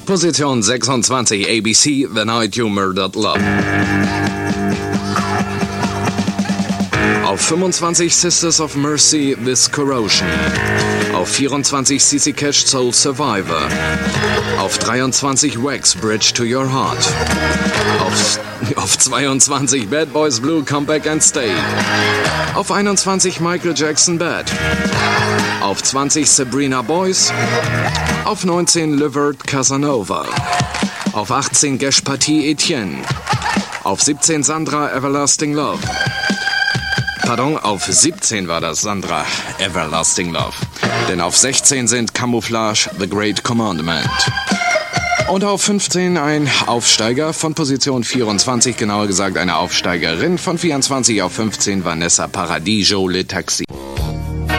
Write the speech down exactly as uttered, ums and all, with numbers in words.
Position sechsundzwanzig A B C, The Night You Murdered Love. Auf fünfundzwanzig Sisters of Mercy, This Corrosion. Auf vierundzwanzig C C Cash, Soul Survivor. Auf dreiundzwanzig Wax, Bridge to Your Heart. Auf, auf zweiundzwanzig Bad Boys Blue, Come Back and Stay. Auf einundzwanzig Michael Jackson, Bad. Auf zwanzig Sabrina Boys. Auf neunzehn Livert, Casanova. Auf achtzehn Gesh Partie, Etienne. Auf siebzehn Sandra, Everlasting Love. Pardon, auf siebzehn war das Sandra, Everlasting Love. Denn auf sechzehn sind Camouflage, The Great Commandment. Und auf fünfzehn ein Aufsteiger von Position vierundzwanzig, genauer gesagt eine Aufsteigerin von vierundzwanzig auf fünfzehn, Vanessa Paradiso, Le Taxi.